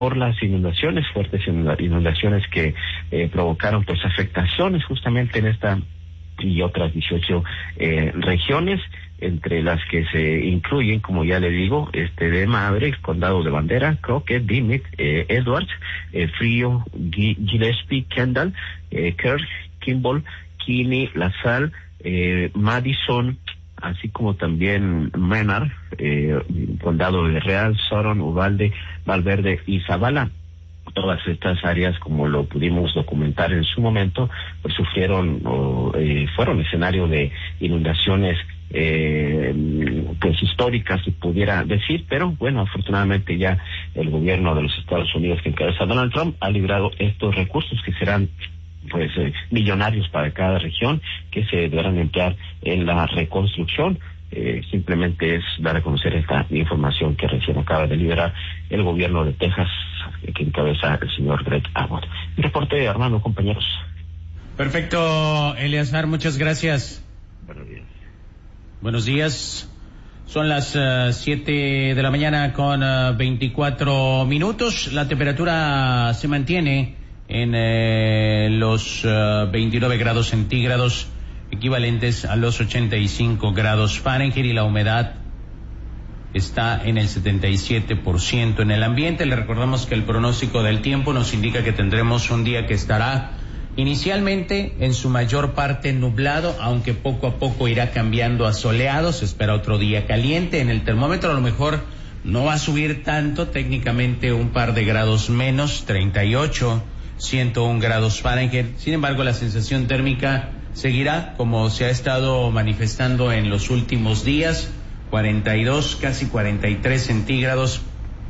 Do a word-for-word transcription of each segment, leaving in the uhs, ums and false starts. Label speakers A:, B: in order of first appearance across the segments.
A: por las inundaciones, fuertes inundaciones que eh, provocaron pues afectaciones justamente en esta y otras dieciocho eh, regiones, entre las que se incluyen, como ya le digo, este de Maverick, Condado de Bandera, Crockett, Dimmitt, eh, Edwards, eh, Frio, Gillespie, Kendall, eh, Kirk, Kimball, Kinney, LaSalle, eh, Madison, así como también Menard, eh, Condado de Real, Sutton, Uvalde, Valverde y Zavala. Todas estas áreas, como lo pudimos documentar en su momento, pues sufrieron o eh, fueron escenario de inundaciones eh, pues históricas, si pudiera decir, pero bueno, afortunadamente ya el gobierno de los Estados Unidos que encabeza Donald Trump ha librado estos recursos que serán pues eh, millonarios para cada región, que se deberán emplear en la reconstrucción. Eh, simplemente es dar a conocer esta información que recién acaba de liberar el gobierno de Texas, eh, que encabeza el señor Greg Abbott. Un reporte, Armando, compañeros.
B: Perfecto, Eleazar, muchas gracias.
A: Buenos días.
B: Buenos días. Son las uh, siete de la mañana con uh, veinticuatro minutos. La temperatura se mantiene en eh, los uh, veintinueve grados centígrados, equivalentes a los ochenta y cinco grados Fahrenheit, y la humedad está en el setenta y siete por ciento en el ambiente. Le recordamos que el pronóstico del tiempo nos indica que tendremos un día que estará inicialmente en su mayor parte nublado, aunque poco a poco irá cambiando a soleado. Se espera otro día caliente. En el termómetro a lo mejor no va a subir tanto, técnicamente un par de grados menos, treinta y ocho, ciento uno grados Fahrenheit. Sin embargo, la sensación térmica seguirá como se ha estado manifestando en los últimos días, cuarenta y dos, casi cuarenta y tres centígrados,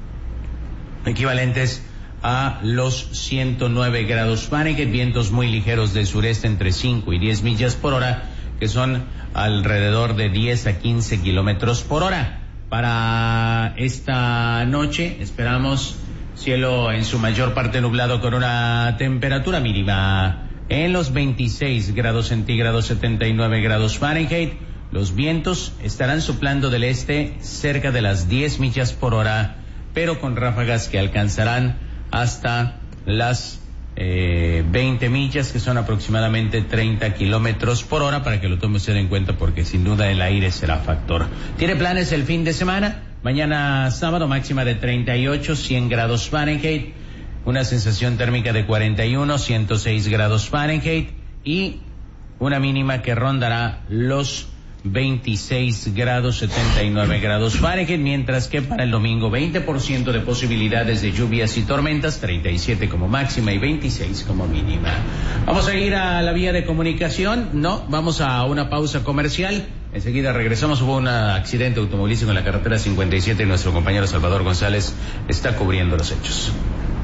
B: equivalentes a los ciento nueve grados Fahrenheit, vientos muy ligeros del sureste entre cinco y diez millas por hora, que son alrededor de diez a quince kilómetros por hora. Para esta noche esperamos cielo en su mayor parte nublado con una temperatura mínima en los veintiséis grados centígrados, setenta y nueve grados Fahrenheit. Los vientos estarán soplando del este cerca de las diez millas por hora, pero con ráfagas que alcanzarán hasta las eh, veinte millas, que son aproximadamente treinta kilómetros por hora, para que lo tome usted en cuenta, porque sin duda el aire será factor. ¿Tiene planes el fin de semana? Mañana sábado, máxima de treinta y ocho, cien grados Fahrenheit, una sensación térmica de cuarenta y uno, ciento seis grados Fahrenheit, y una mínima que rondará los veintiséis grados, setenta y nueve grados Fahrenheit, mientras que para el domingo veinte por ciento de posibilidades de lluvias y tormentas, treinta y siete como máxima y veintiséis como mínima. Vamos a ir a la vía de comunicación, no, vamos a una pausa comercial. Enseguida regresamos. Hubo un accidente automovilístico en la carretera cincuenta y siete y nuestro compañero Salvador González está cubriendo los hechos.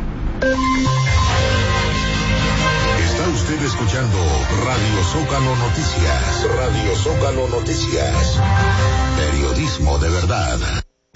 C: Está usted escuchando Radio Zócalo Noticias. Radio Zócalo Noticias. Periodismo de verdad.